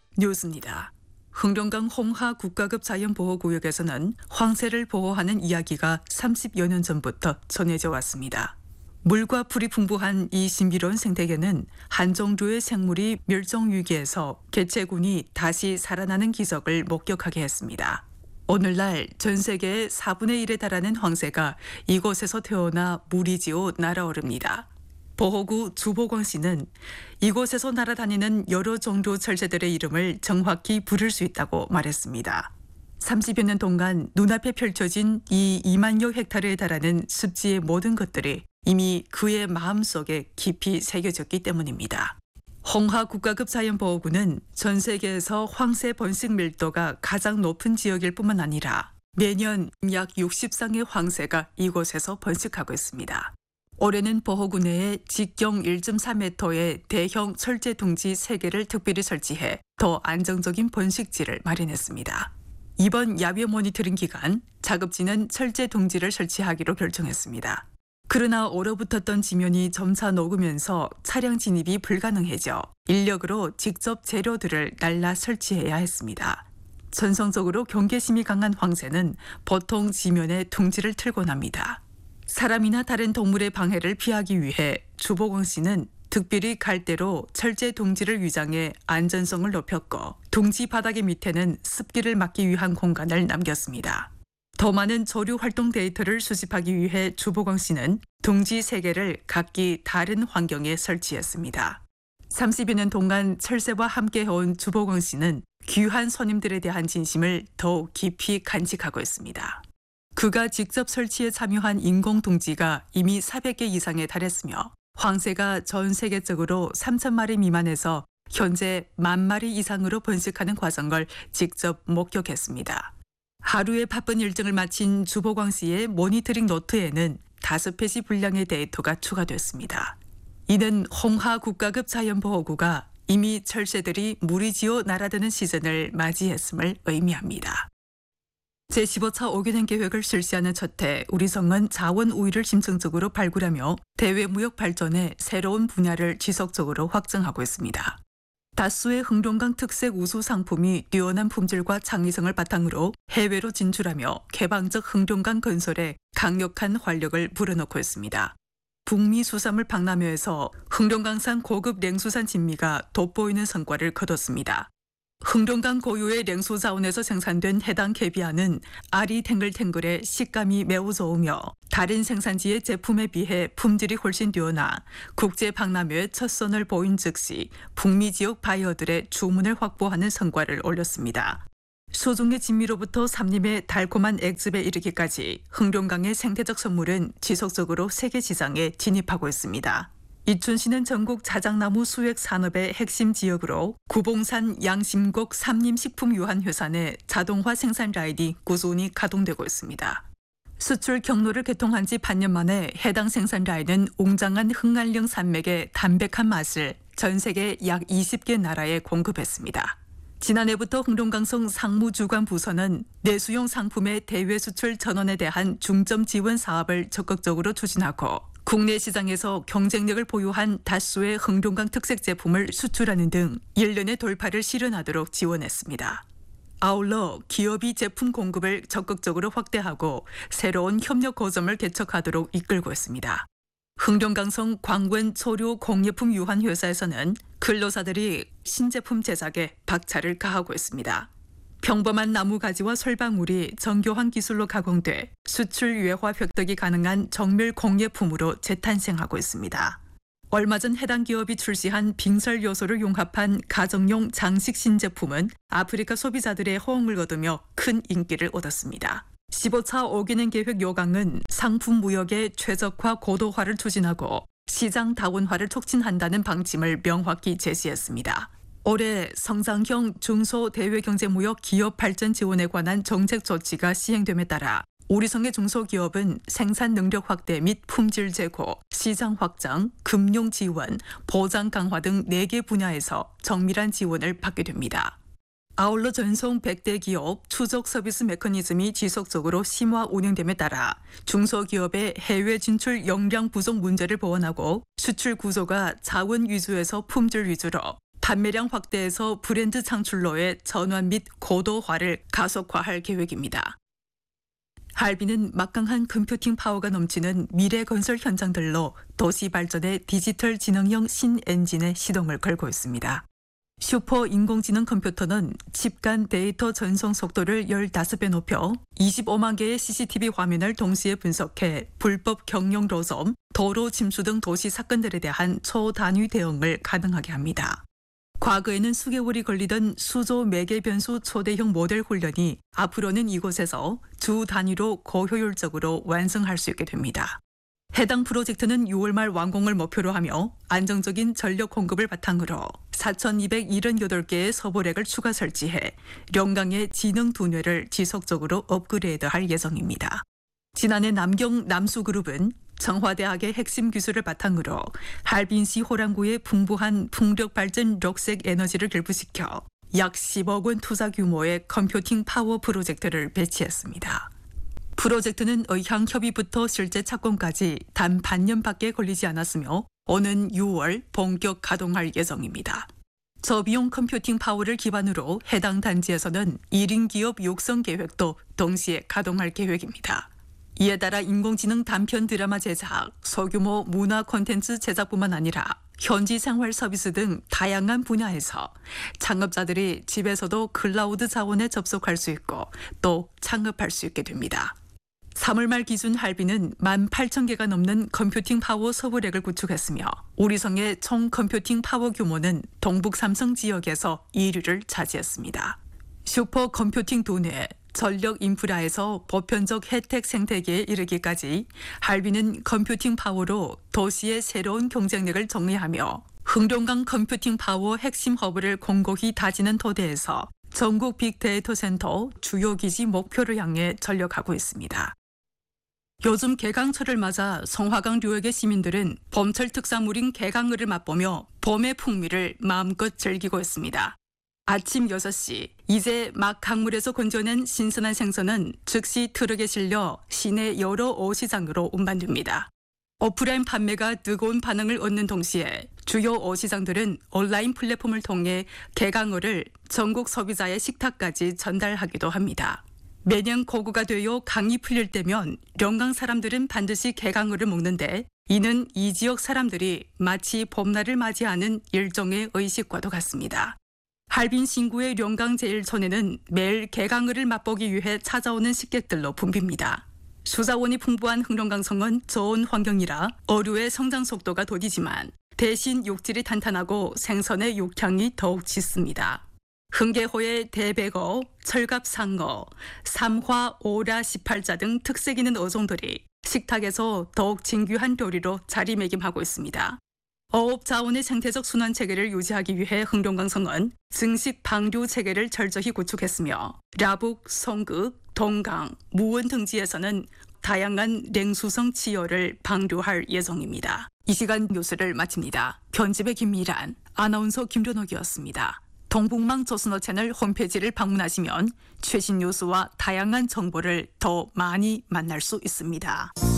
뉴스입니다. 흥룡강 홍하 국가급 자연보호구역에서는 황새를 보호하는 이야기가 30여 년 전부터 전해져 왔습니다. 물과 풀이 풍부한 이 신비로운 생태계는 한 종류의 생물이 멸종 위기에서 개체군이 다시 살아나는 기적을 목격하게 했습니다. 오늘날 전 세계의 4분의 1에 달하는 황새가 이곳에서 태어나 무리지어 날아오릅니다. 보호구 주보광 씨는 이곳에서 날아다니는 여러 종류 철새들의 이름을 정확히 부를 수 있다고 말했습니다. 30여 년 동안 눈앞에 펼쳐진 이 2만여 헥타르에 달하는 습지의 모든 것들이 이미 그의 마음속에 깊이 새겨졌기 때문입니다. 홍하 국가급 자연보호구는 전 세계에서 황새 번식 밀도가 가장 높은 지역일 뿐만 아니라 매년 약 60쌍의 황새가 이곳에서 번식하고 있습니다. 올해는 보호구 내에 직경 1.4m의 대형 철제 둥지 3개를 특별히 설치해 더 안정적인 번식지를 마련했습니다. 이번 야외 모니터링 기간 작업지는 철제 둥지를 설치하기로 결정했습니다. 그러나 얼어붙었던 지면이 점차 녹으면서 차량 진입이 불가능해져 인력으로 직접 재료들을 날라 설치해야 했습니다. 전성적으로 경계심이 강한 황새는 보통 지면에 둥지를 틀곤 합니다. 사람이나 다른 동물의 방해를 피하기 위해 주보광 씨는 특별히 갈대로 철제 둥지를 위장해 안전성을 높였고 둥지 바닥의 밑에는 습기를 막기 위한 공간을 남겼습니다. 더 많은 조류 활동 데이터를 수집하기 위해 주보광 씨는 둥지 3개를 각기 다른 환경에 설치했습니다. 30여 년 동안 철새와 함께 해온 주보광 씨는 귀한 손님들에 대한 진심을 더욱 깊이 간직하고 있습니다. 그가 직접 설치에 참여한 인공 둥지가 이미 400개 이상에 달했으며 황새가 전 세계적으로 3,000마리 미만에서 현재 10,000마리 이상으로 번식하는 과정을 직접 목격했습니다. 하루의 바쁜 일정을 마친 주보광 씨의 모니터링 노트에는 5페이지 분량의 데이터가 추가됐습니다. 이는 홍하 국가급 자연보호구가 이미 철새들이 무리지어 날아드는 시즌을 맞이했음을 의미합니다. 제15차 5개년 계획을 실시하는 첫해 우리성은 자원 우위를 심층적으로 발굴하며 대외무역 발전에 새로운 분야를 지속적으로 확장하고 있습니다. 다수의 흥룡강 특색 우수 상품이 뛰어난 품질과 창의성을 바탕으로 해외로 진출하며 개방적 흥룡강 건설에 강력한 활력을 불어넣고 있습니다. 북미 수산물 박람회에서 흥룡강산 고급 냉수산 진미가 돋보이는 성과를 거뒀습니다. 흥룡강 고유의 냉수 자원에서 생산된 해당 캐비아는 알이 탱글탱글해 식감이 매우 좋으며 다른 생산지의 제품에 비해 품질이 훨씬 뛰어나 국제 박람회에 첫 선을 보인 즉시 북미 지역 바이어들의 주문을 확보하는 성과를 올렸습니다. 소중의 진미로부터 삼림의 달콤한 액즙에 이르기까지 흥룡강의 생태적 선물은 지속적으로 세계 시장에 진입하고 있습니다. 이춘시는 전국 자작나무 수액 산업의 핵심 지역으로 구봉산 양심곡 삼림식품유한회사 내 자동화 생산 라인이 꾸준히 가동되고 있습니다. 수출 경로를 개통한 지 반년 만에 해당 생산 라인은 웅장한 흥안령 산맥의 담백한 맛을 전 세계 약 20개 나라에 공급했습니다. 지난해부터 흥룡강성 상무주管부서는 내수용 상품의 대외 수출 전원에 대한 중점 지원 사업을 적극적으로 추진하고 국내 시장에서 경쟁력을 보유한 다수의 흥룡강 특색 제품을 수출하는 등 1년의 돌파를 실현하도록 지원했습니다. 아울러 기업이 제품 공급을 적극적으로 확대하고 새로운 협력 거점을 개척하도록 이끌고 있습니다. 흥룡강성 광권 초료 공예품 유한회사에서는 근로자들이 신제품 제작에 박차를 가하고 있습니다. 평범한 나무 가지와 솔방울이 정교한 기술로 가공돼 수출 유해화 획득이 가능한 정밀 공예품으로 재탄생하고 있습니다. 얼마 전 해당 기업이 출시한 빙설 요소를 융합한 가정용 장식 신제품은 아프리카 소비자들의 호응을 거두며 큰 인기를 얻었습니다. 15차 5개년 계획 요강은 상품 무역의 최적화 고도화를 추진하고 시장 다원화를 촉진한다는 방침을 명확히 제시했습니다. 올해 성장형 중소대외경제무역 기업 발전 지원에 관한 정책 조치가 시행됨에 따라 우리성의 중소기업은 생산 능력 확대 및 품질 제고, 시장 확장, 금융 지원, 보장 강화 등 4개 분야에서 정밀한 지원을 받게 됩니다. 아울러 전송 100대 기업 추적 서비스 메커니즘이 지속적으로 심화 운영됨에 따라 중소기업의 해외 진출 역량 부족 문제를 보완하고 수출 구조가 자원 위주에서 품질 위주로 판매량 확대에서 브랜드 창출로의 전환 및 고도화를 가속화할 계획입니다. 할비는 막강한 컴퓨팅 파워가 넘치는 미래 건설 현장들로 도시 발전의 디지털 지능형 신엔진에 시동을 걸고 있습니다. 슈퍼 인공지능 컴퓨터는 칩 간 데이터 전송 속도를 15배 높여 25만 개의 CCTV 화면을 동시에 분석해 불법 경영 노점, 도로 침수 등 도시 사건들에 대한 초단위 대응을 가능하게 합니다. 과거에는 수개월이 걸리던 수조 매개 변수 초대형 모델 훈련이 앞으로는 이곳에서 주 단위로 고효율적으로 완성할 수 있게 됩니다. 해당 프로젝트는 6월 말 완공을 목표로 하며 안정적인 전력 공급을 바탕으로 4,278개의 서버렉을 추가 설치해 령강의 지능 두뇌를 지속적으로 업그레이드할 예정입니다. 지난해 남경 남수그룹은 청와대학의 핵심 기술을 바탕으로 할빈시 호랑구의 풍부한 풍력 발전 녹색 에너지를 결부시켜 약 10억 원 투자 규모의 컴퓨팅 파워 프로젝트를 배치했습니다. 프로젝트는 의향 협의부터 실제 착공까지 단 반년밖에 걸리지 않았으며 오는 6월 본격 가동할 예정입니다. 저비용 컴퓨팅 파워를 기반으로 해당 단지에서는 1인 기업 육성 계획도 동시에 가동할 계획입니다. 이에 따라 인공지능 단편 드라마 제작, 소규모 문화 콘텐츠 제작뿐만 아니라 현지 생활 서비스 등 다양한 분야에서 창업자들이 집에서도 클라우드 자원에 접속할 수 있고 또 창업할 수 있게 됩니다. 3월 말 기준 할비는 18,000개가 넘는 컴퓨팅 파워 서버렉을 구축했으며 우리성의 총 컴퓨팅 파워 규모는 동북 삼성 지역에서 1위를 차지했습니다. 슈퍼 컴퓨팅 두뇌, 전력 인프라에서 보편적 혜택 생태계에 이르기까지 할비는 컴퓨팅 파워로 도시의 새로운 경쟁력을 정리하며 흥룡강 컴퓨팅 파워 핵심 허브를 공고히 다지는 토대에서 전국 빅데이터 센터 주요 기지 목표를 향해 전력하고 있습니다. 요즘 개강철을 맞아 성화강 류역의 시민들은 봄철 특산물인 개강어를 맛보며 봄의 풍미를 마음껏 즐기고 있습니다. 아침 6시, 이제 막 강물에서 건져낸 신선한 생선은 즉시 트럭에 실려 시내 여러 어시장으로 운반됩니다. 오프라인 판매가 뜨거운 반응을 얻는 동시에 주요 어시장들은 온라인 플랫폼을 통해 개강어를 전국 소비자의 식탁까지 전달하기도 합니다. 매년 고구가 되어 강이 풀릴 때면 령강 사람들은 반드시 개강어를 먹는데 이는 이 지역 사람들이 마치 봄날을 맞이하는 일종의 의식과도 같습니다. 할빈 신구의 령강 제1촌에는 매일 개강어를 맛보기 위해 찾아오는 식객들로 붐빕니다. 수자원이 풍부한 흥룡강성은 저온 환경이라 어류의 성장 속도가 더디지만 대신 육질이 탄탄하고 생선의 육향이 더욱 짙습니다. 흥계호의 대백어, 철갑상어, 삼화, 오라, 18자 등 특색 있는 어종들이 식탁에서 더욱 진귀한 요리로 자리매김하고 있습니다. 어업 자원의 생태적 순환 체계를 유지하기 위해 흥룡강성은 증식 방류 체계를 철저히 구축했으며 라북, 송극, 동강, 무원 등지에서는 다양한 냉수성 치어를 방류할 예정입니다. 이 시간 뉴스를 마칩니다. 편집의 김미란, 아나운서 김준옥이었습니다. 동북망 조선어 채널 홈페이지를 방문하시면 최신 뉴스와 다양한 정보를 더 많이 만날 수 있습니다.